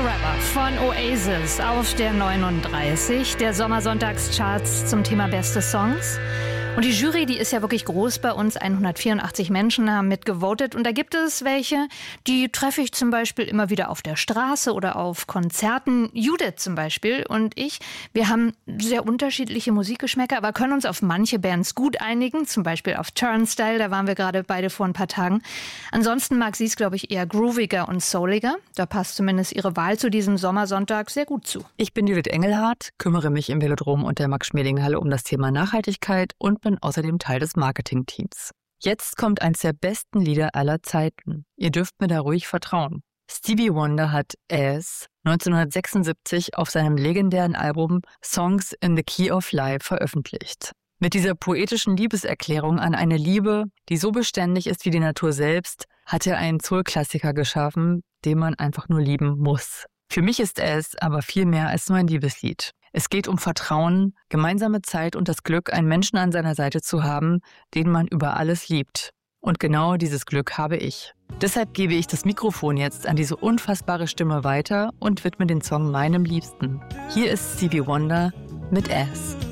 Forever von Oasis auf der 39 der Sommersonntagscharts zum Thema beste Songs. Und die Jury, die ist ja wirklich groß bei uns. 184 Menschen haben mitgevotet. Und da gibt es welche, die treffe ich zum Beispiel immer wieder auf der Straße oder auf Konzerten. Judith zum Beispiel und ich, wir haben sehr unterschiedliche Musikgeschmäcker, aber können uns auf manche Bands gut einigen. Zum Beispiel auf Turnstile, da waren wir gerade beide vor ein paar Tagen. Ansonsten mag sie es, glaube ich, eher grooviger und souliger. Da passt zumindest ihre Wahl zu diesem Sommersonntag sehr gut zu. Ich bin Judith Engelhardt, kümmere mich im Velodrom und der Max-Schmeling-Halle um das Thema Nachhaltigkeit und bin außerdem Teil des Marketingteams. Jetzt kommt eins der besten Lieder aller Zeiten. Ihr dürft mir da ruhig vertrauen. Stevie Wonder hat As 1976 auf seinem legendären Album Songs in the Key of Life veröffentlicht. Mit dieser poetischen Liebeserklärung an eine Liebe, die so beständig ist wie die Natur selbst, hat er einen Soul-Klassiker geschaffen, den man einfach nur lieben muss. Für mich ist es aber viel mehr als nur ein Liebeslied. Es geht um Vertrauen, gemeinsame Zeit und das Glück, einen Menschen an seiner Seite zu haben, den man über alles liebt. Und genau dieses Glück habe ich. Deshalb gebe ich das Mikrofon jetzt an diese unfassbare Stimme weiter und widme den Song meinem Liebsten. Hier ist Stevie Wonder mit As.